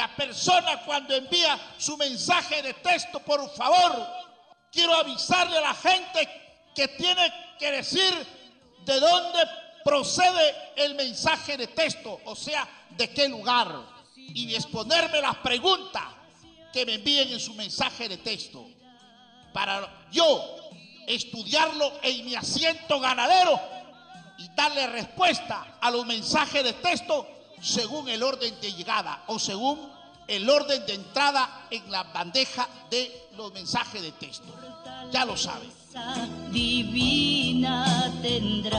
la persona cuando envía su mensaje de texto, por favor, quiero avisarle a la gente que tiene que decir de dónde procede el mensaje de texto, o sea, de qué lugar, y exponerme las preguntas que me envíen en su mensaje de texto, para yo estudiarlo en mi asiento ganadero y darle respuesta a los mensajes de texto según el orden de llegada o según el orden de entrada en la bandeja de los mensajes de texto. Ya lo saben. Divina tendrás.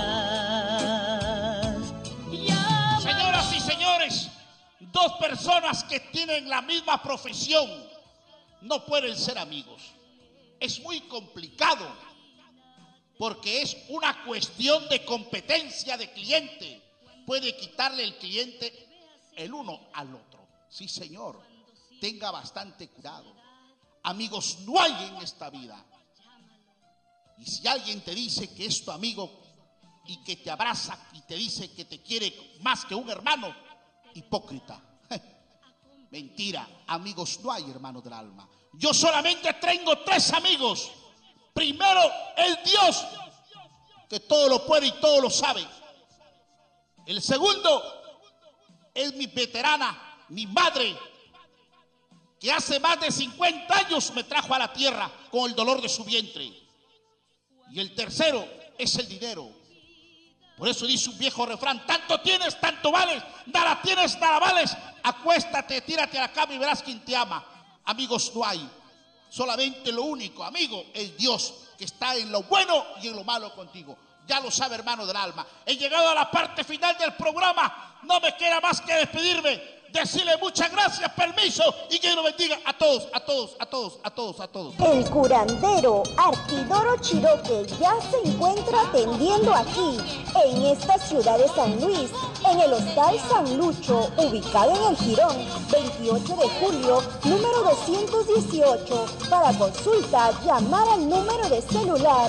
Señoras y señores, dos personas que tienen la misma profesión no pueden ser amigos. Es muy complicado porque es una cuestión de competencia de cliente. Puede quitarle el cliente el uno al otro. Sí, señor, tenga bastante cuidado. Amigos no hay en esta vida. Y si alguien te dice que es tu amigo y que te abraza y te dice que te quiere más que un hermano, hipócrita. Mentira, amigos no hay, hermanos del alma. Yo solamente tengo 3 amigos. Primero, el Dios, que todo lo puede y todo lo sabe. El segundo es mi veterana, mi madre, que hace más de 50 años me trajo a la tierra con el dolor de su vientre. Y el tercero es el dinero. Por eso dice un viejo refrán: tanto tienes, tanto vales, nada tienes, nada vales. Acuéstate, tírate a la cama y verás quién te ama. Amigos no hay, solamente lo único, amigo, es Dios, que está en lo bueno y en lo malo contigo. Ya lo sabe, hermano del alma. He llegado a la parte final del programa. No me queda más que despedirme, decirle muchas gracias, permiso, y que Dios bendiga a todos, a todos, a todos, a todos, a todos. El curandero Artidoro Chiroque ya se encuentra atendiendo aquí, en esta ciudad de San Luis, en el Hostal San Lucho, ubicado en el Jirón, 28 de julio, número 218. Para consulta, llamar al número de celular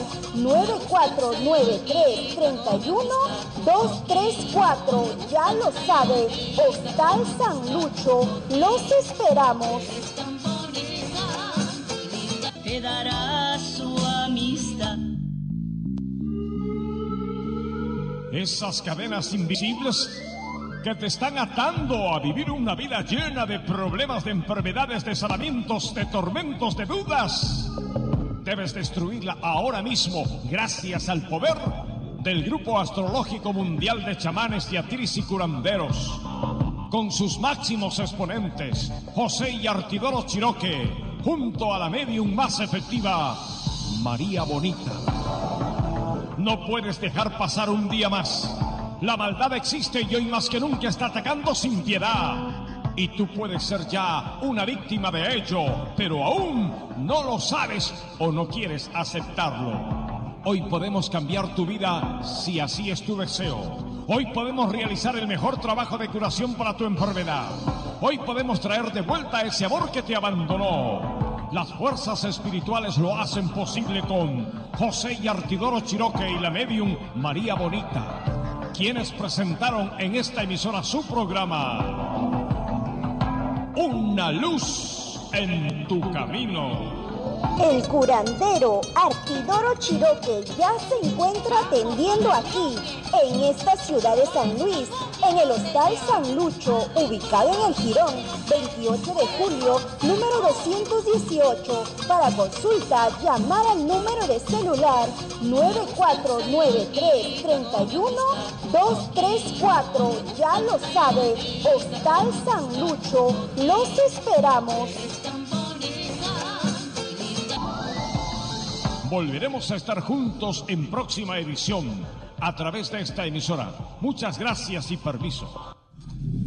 9493-31-234. Ya lo sabe, Hostal San Lucho, los esperamos. Te dará su amistad. Esas cadenas invisibles que te están atando a vivir una vida llena de problemas, de enfermedades, de sanamientos, de tormentos, de dudas. Debes destruirla ahora mismo gracias al poder del Grupo Astrológico Mundial de Chamanes, Teatiris y Curanderos. Con sus máximos exponentes, José y Artidoro Chiroque, junto a la medium más efectiva, María Bonita. No puedes dejar pasar un día más. La maldad existe y hoy más que nunca está atacando sin piedad. Y tú puedes ser ya una víctima de ello, pero aún no lo sabes o no quieres aceptarlo. Hoy podemos cambiar tu vida si así es tu deseo. Hoy podemos realizar el mejor trabajo de curación para tu enfermedad. Hoy podemos traer de vuelta ese amor que te abandonó. Las fuerzas espirituales lo hacen posible con José y Artidoro Chiroque y la medium María Bonita, quienes presentaron en esta emisora su programa Una luz en tu camino. El curandero Artidoro Chiroque ya se encuentra atendiendo aquí, en esta ciudad de San Luis, en el Hostal San Lucho, ubicado en el Jirón, 28 de julio, número 218. Para consulta, llamar al número de celular 9493-31-234. Ya lo sabe, Hostal San Lucho, los esperamos. Volveremos a estar juntos en próxima edición a través de esta emisora. Muchas gracias y permiso.